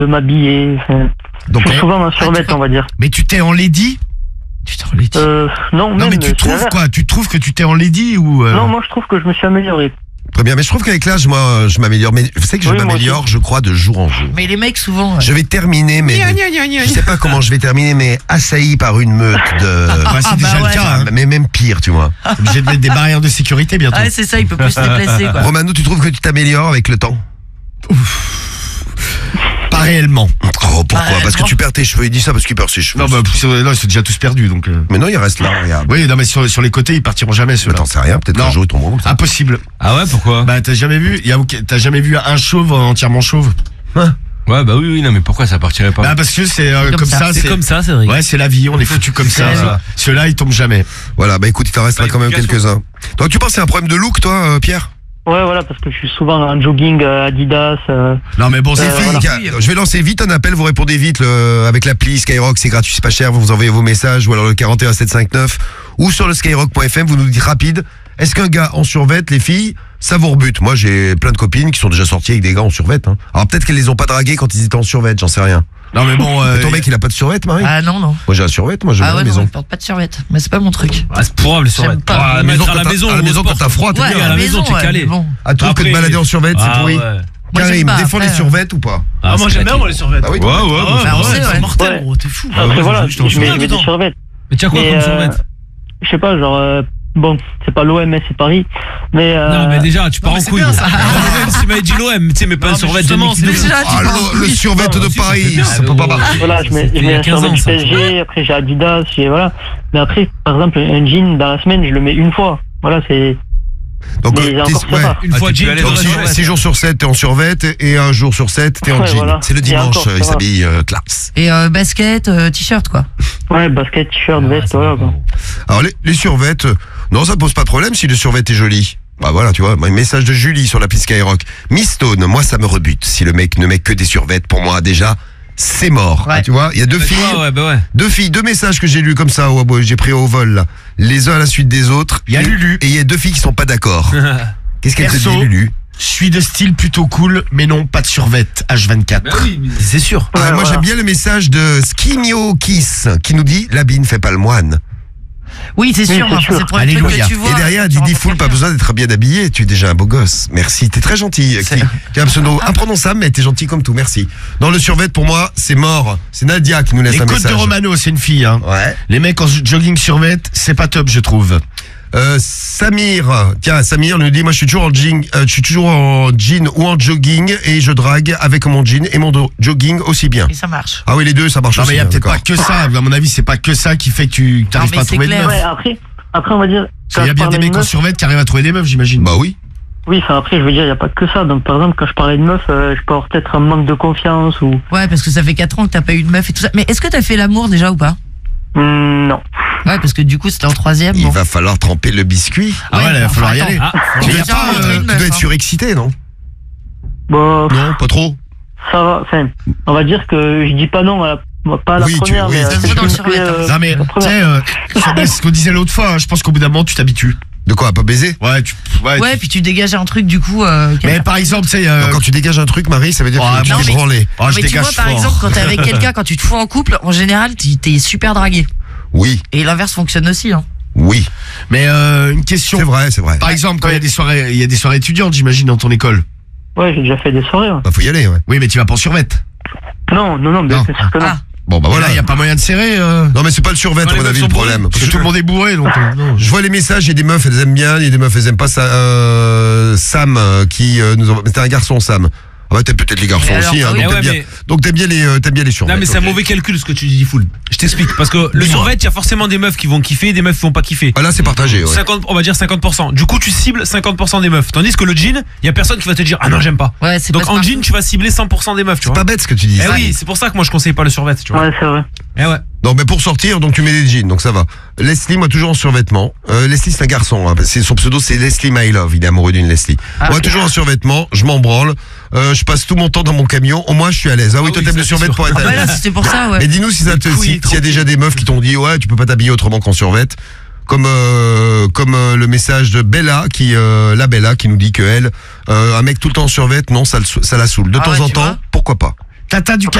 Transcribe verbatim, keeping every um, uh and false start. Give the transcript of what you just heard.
de m'habiller. Enfin, Donc, je suis eh, souvent en survêt, on va dire. Mais tu t'es enlaidi? Tu t'es enlaidi. Euh, non, Non, même, mais tu c'est trouves l'inverse. quoi? Tu trouves que tu t'es enlaidi ou euh... Non, moi je trouve que je me suis amélioré. Très bien, mais je trouve qu'avec l'âge, moi, je m'améliore. Mais vous savez que je Oui, moi m'améliore, je crois, de jour en jour. Mais les mecs, souvent. Je vais terminer, mais je sais pas comment je vais terminer, mais assailli par une meute de. Ouais, c'est Ah, déjà bah ouais. le cas. Hein. Mais même pire, tu vois. Obligé de mettre des barrières de sécurité bientôt. Ah, c'est ça, il peut plus se déplacer, quoi. Romano, tu trouves que tu t'améliores avec le temps? Pas réellement. Oh, pourquoi? Ah, Parce que bon. tu perds tes cheveux. Il dit ça parce qu'il perd ses cheveux. Non, bah, c'est- non, ils sont déjà tous perdus, donc. euh. Mais non, il reste là, regarde. Oui, non, mais sur, sur les côtés, ils partiront jamais, Mais ceux-là. t'en sais rien, peut-être Non. qu'un jour ils tomberont comme ça. Impossible. Ah ouais, pourquoi? Bah, t'as jamais vu, y a, t'as jamais vu un chauve entièrement chauve? Hein? Ouais, bah oui, oui, non, mais pourquoi ça partirait pas? Bah, parce que c'est euh, Comme comme, ça. ça, C'est comme ça, Cédric. Ouais, c'est la vie, on est foutu comme ça. la vie. euh, Ceux-là, ils tombent jamais. Voilà, bah écoute, il t'en restera Bah, quand même éducation. quelques-uns. Donc tu penses que c'est un problème de look, toi, euh, Pierre? Ouais, voilà, parce que je suis souvent en jogging, euh, Adidas. Euh, Non, mais bon, Les c'est Euh, filles, voilà. gars, je vais lancer vite un appel, vous répondez vite le- avec l'appli Skyrock, c'est gratuit, c'est pas cher, vous vous envoyez vos messages ou alors le quarante et un sept cent cinquante-neuf ou sur le skyrock point f m, vous nous dites rapide, est-ce qu'un gars en survêt, les filles, ça vous rebute? Moi j'ai plein de copines qui sont déjà sorties avec des gars en survêt. Hein. Alors peut-être qu'elles les ont pas dragués quand ils étaient en survêt, j'en sais rien. Non, mais bon. euh, Mais ton mec il a pas de survêt, Marie? Ah non, non. Moi j'ai un survêt, moi je vais Ah à ouais, la non, maison. je porte pas de survêt. Mais c'est pas mon truc. Ah, c'est pourrable, les survêtements. J'aime pas. Ah, à la Mais maison, quand à la t'as- maison, à la au maison, sport, quand t'as froid, t'es Ouais, bien. à la maison, t'es ouais, calé. mais bon. À toi que de Après- balader en survêt, c'est Ah pourri. ouais. Moi, j'aime Karim, pas, défends les après, survêts ou pas? Ah, moi c'est j'aime bien claqué. moi les survêtements. Ah oui, Ouais, ouais, Ah, bah, bah, on ouais, sait, c'est ouais. mortel Ouais. gros, t'es fou. Après, ouais, voilà, je t'en je mets, souviens je mets des dedans. survêtements. Mais tiens quoi Mais, comme euh, survêt? Je sais pas, genre, euh, bon, c'est pas l'O M, c'est Paris. Mais, euh, Non, mais déjà, tu pars non, en mais c'est couille. bien, ça. Même si m'avait dit l'O M, tu sais, mais pas Non, un mais survêt de justement, Mickey c'est de foot. déjà, tu Ah, pars le, le survêt Ah, de aussi, ça Paris, fait bien, ça mais peut pas bon. marcher. voilà, je mets, je C'était il y mets a un quinze survêt ans, du ça. P S G, après j'ai Adidas, j'ai, voilà. Mais après, par exemple, un jean dans la semaine, je le mets une fois. Voilà, c'est. Donc, Mais il y a euh, encore t'es- ça ouais. part. Une Ah, fois tu peux jean, aller t'es dans dans un la survêt. six jours sur sept, t'es en survêt et un jour sur sept, t'es en Ouais, jean. voilà. C'est le Et dimanche, encore, ça il va. s'habille euh, classe. Et euh, basket, euh, t-shirt, quoi. Ouais, basket, t-shirt, veste, voilà, quoi. Alors les, les survêtes, euh, non, ça pose pas de problème si le survêt est joli. Bah voilà, tu vois, un message de Julie sur l'appli Skyrock. Miss Stone, moi ça me rebute. Si le mec ne met que des survêtes, pour moi déjà, c'est mort. Ouais. Ah, tu vois, il y a deux Bah, tu filles, vois, ouais, bah ouais. deux filles, deux messages que j'ai lus comme ça, au- j'ai pris au vol, là. Les uns à la suite des autres. Il y a Et- Lulu. Et il y a deux filles qui sont pas d'accord. Qu'est-ce qu'elle te Perso. dit, Lulu? Je suis de style plutôt cool, mais non, pas de survêt, H vingt-quatre. Bah oui, mais c'est sûr. Ah, Ouais, moi voilà. j'aime bien le message de Skinio Kiss qui nous dit l'habit ne fait pas le moine. Oui, c'est Oui, sûr, c'est mais sûr. c'est pour le truc Alléluia. que tu vois. Et derrière, tu Didi rencontres Foul, pas quelqu'un. besoin d'être bien habillé, tu es déjà un beau gosse. Merci, t'es très gentil. C'est- Qui, qui est un pseudo imprononçable, mais t'es gentil comme tout, merci. Dans le survêt, pour moi, c'est mort. C'est Nadia qui nous laisse Les un côtes de message. Romano, c'est une fille. Hein. Ouais. Les mecs en jogging survêt, c'est pas top, je trouve. Euh, Samir, tiens, Samir nous dit, moi je suis toujours en jean, euh, je suis toujours en jean ou en jogging et je drague avec mon jean et mon do- jogging aussi bien. Et ça marche. Ah oui, les deux, ça marche Non, mais aussi. il y a hein, peut-être d'accord. pas que ça. À mon avis, c'est pas que ça qui fait que tu t'arrives mais pas à c'est trouver de clair. meufs. Ouais, après, après, on va dire. Il quand y a je bien parlais des de mecs en meufs- survêt qui arrivent à trouver des meufs, j'imagine. Bah oui. Oui, enfin après, je veux dire, il n'y a pas que ça. Donc, par exemple, quand je parlais de meuf, euh, je peux avoir peut-être un manque de confiance ou. Ouais, parce que ça fait quatre ans que t'as pas eu de meuf et tout ça. Mais est-ce que t'as fait l'amour déjà ou pas? Hmm, non. Ouais, parce que du coup, c'était en troisième. Il Bon. va falloir tremper le biscuit. Ah ouais, Ouais, là, il va enfin, falloir y attends. aller. Ah, Tu J'ai dois, déjà pas, rencontré euh, une tu meuf, dois être hein. surexcité, non? Bon, Non, pas trop. ça va. Enfin, on va dire que je dis pas non à la, pas à la Oui, tu- première, oui, mais c'est euh, sûr. je Dans le me survêt, fais, hein. euh, Non, mais la tu première. sais, euh, c'est ce qu'on disait l'autre fois. hein, Je pense qu'au bout d'un moment, tu t'habitues. De quoi, pas baiser? Ouais, tu. Ouais, Ouais, tu- puis tu dégages un truc du coup. Euh, Mais quelqu'un- par exemple, tu sais. euh, Donc, quand tu dégages un truc, Marie, ça veut dire Oh, que tu non, t'es mais- branlé. oh, je mais tu dégage vois, par fort. exemple, quand t'es avec quelqu'un, quand tu te fous en couple, en général, t'es t'es super dragué. Oui, Et l'inverse fonctionne aussi. Hein. oui. Mais euh, une question. C'est vrai, c'est vrai. Par exemple, quand il y a des soirées, il y a des soirées étudiantes, j'imagine, dans ton école. Ouais, j'ai déjà fait des soirées. Ouais. Bah, faut y aller, ouais. Oui, mais tu vas pas en survêt. Non, non, non, mais Non. c'est sûr que non. Ah, Bon, bah Voilà, voilà. il y a pas moyen de serrer. euh. Non, mais c'est pas le survêt, Non, à les mon meufs avis, sont le problème. Parce que Je- tout le monde est bourré, donc. euh, non. Je vois les messages, il y a des meufs, elles aiment bien, il y a des meufs, elles aiment pas ça. Euh, Sam, euh, qui euh, nous envoie. C'était un garçon, Sam. Ah bah, t'aimes peut-être les garçons Mais alors, aussi, hein, ah oui. donc Eh t'aimes ouais, bien. mais- Donc t'aimes bien les, euh, t'aimes bien les survêts. Non mais c'est un ok. mauvais calcul ce que tu dis full. Je t'explique parce que le survêt, il y a forcément des meufs qui vont kiffer, des meufs qui vont pas kiffer. Ah là, c'est partagé, ouais. cinquante, on va dire cinquante pour cent. Du coup, tu cibles cinquante pour cent des meufs. Tandis que le jean, il y a personne qui va te dire ah non j'aime pas. ouais, c'est Donc pas en smart. jean, tu vas cibler cent pour cent des meufs, tu C'est vois. pas bête ce que tu dis. Eh oui, c'est pour ça que moi je conseille pas le survêt, tu vois. Ouais, c'est vrai. Eh ouais. Non, mais pour sortir, donc tu mets des jeans, donc ça va. Leslie, moi toujours en survêtement. Euh, Leslie, c'est un garçon. Hein, c'est son pseudo, c'est Leslie My Love. Il est amoureux d'une Leslie. Ah, moi ok. toujours en survêtement. Je m'en branle. Euh, je passe tout mon temps dans mon camion. Au moins, je suis à l'aise. Ah oui, Ah toi oui, t'aimes ça, le c'est survêt sûr. pour être à Ouais, là, l'aise. c'était pour ça, ouais. Mais dis-nous si ça te, Les couilles, si- s'il y a trop. déjà des meufs qui t'ont dit ouais, tu peux pas t'habiller autrement qu'en survêt. Comme euh, comme euh, le message de Bella qui euh, la Bella qui nous dit que elle euh, un mec tout le temps en survêt, non, ça le sou- ça la saoule. De Ah temps ouais, en tu temps, vois. pourquoi pas. Tata du